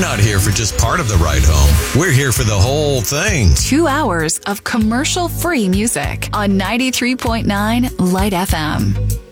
not here for just part of the ride home. We're here for the whole thing. 2 hours of commercial-free music on 93.9 Light FM.